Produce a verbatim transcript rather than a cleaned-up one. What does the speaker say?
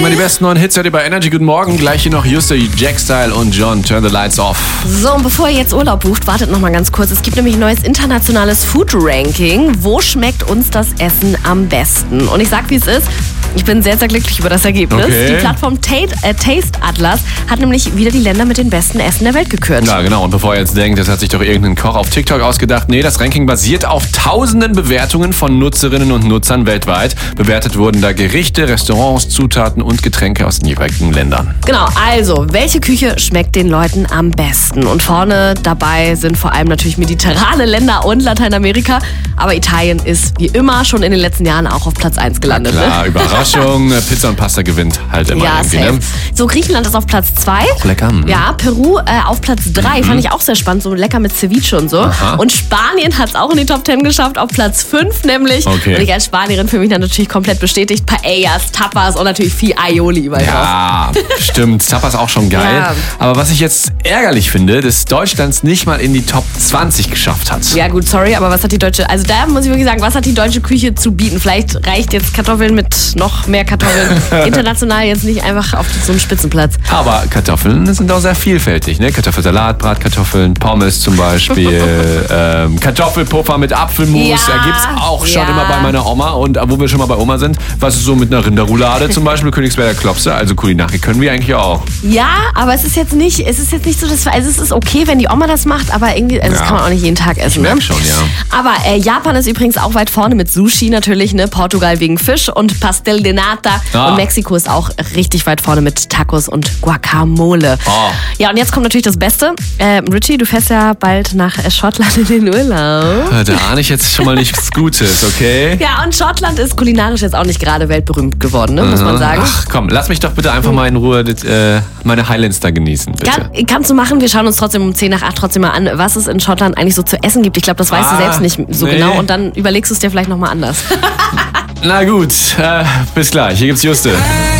die besten neuen Hits hört ihr bei Energy. Guten Morgen. Gleich hier noch Juste, Jack-Style und John. Turn the lights off. So, und bevor ihr jetzt Urlaub bucht, wartet noch mal ganz kurz. Es gibt nämlich ein neues internationales Food-Ranking. Wo schmeckt uns das Essen am besten? Und ich sag, wie es ist. Ich bin sehr, sehr glücklich über das Ergebnis. Okay. Die Plattform Tate, äh, Taste Atlas hat nämlich wieder die Länder mit den besten Essen der Welt gekürt. Ja, genau. Und bevor ihr jetzt denkt, das hat sich doch irgendein Koch auf TikTok ausgedacht. Nee, das Ranking basiert auf tausenden Bewertungen von Nutzerinnen und Nutzern weltweit. Bewertet wurden da Gerichte, Restaurants, Zutaten und Getränke aus den jeweiligen Ländern. Genau, also, welche Küche schmeckt den Leuten am besten? Und vorne dabei sind vor allem natürlich mediterrane Länder und Lateinamerika. Aber Italien ist wie immer schon in den letzten Jahren auch auf Platz eins gelandet. Na klar, ne? Überraschung. Pizza und Pasta gewinnt halt immer Ja, irgendwie. safe. Ne? So, Griechenland ist auf Platz zwei. Auch lecker. Mhm. Ja, Peru äh, auf Platz drei. Mhm. Fand ich auch sehr spannend, so lecker mit Ceviche und so. Aha. Und Spanien hat es auch in die Top zehn geschafft, auf Platz fünf nämlich. Okay. Und ich als Spanierin fühle mich dann natürlich komplett bestätigt. Paellas, Tapas und natürlich viel Aioli überall drauf. Ja, stimmt. Tapas auch schon geil. Ja. Aber was ich jetzt ärgerlich finde, dass Deutschland nicht mal in die Top zwanzig geschafft hat. Ja gut, sorry, aber was hat die deutsche, also da muss ich wirklich sagen, was hat die deutsche Küche zu bieten? Vielleicht reicht jetzt Kartoffeln mit noch mehr Kartoffeln international jetzt nicht einfach auf so einem Spitzenplatz. Aber Kartoffeln sind auch sehr vielfältig. Ne? Kartoffelsalat, Bratkartoffeln, Pommes zum Beispiel, ähm, Kartoffelpuffer mit Apfelmus. Ja, Da gibt's auch schon ja. immer bei meiner Oma. Und wo wir schon mal bei Oma sind, was ist so mit einer Rinderroulade zum Beispiel, Königsberger Klopse, also Kulinarik können wir eigentlich auch. Ja, aber es ist jetzt nicht, es ist jetzt nicht so, dass, also es ist okay, wenn die Oma das macht, aber irgendwie, also Ja. das kann man auch nicht jeden Tag essen. Ich merk ne? schon, ja. Aber äh, Japan ist übrigens auch weit vorne mit Sushi natürlich, ne? Portugal wegen Fisch und Pastel de Nata. Ah. Und Mexiko ist auch richtig weit vorne mit Tacos und Guacamole. Oh. Ja, und jetzt kommt natürlich das Beste. Äh, Richie, du fährst ja bald nach äh, Schottland in den Urlaub. Da ahne ich jetzt schon mal nichts Gutes, okay? Ja, und Schottland ist kulinarisch jetzt auch nicht gerade weltberühmt geworden, ne? muss man sagen. Ach komm, lass mich doch bitte einfach mal in Ruhe das, äh, meine Highlands da genießen, bitte. Kann, kannst du machen, wir schauen uns trotzdem um zehn nach acht trotzdem mal an, was es in Schottland eigentlich so zu essen gibt. Ich glaube, das weißt Ah, du selbst nicht so nee. genau und dann überlegst du es dir vielleicht nochmal anders. Na gut, äh, bis gleich. Hier gibt's Juste.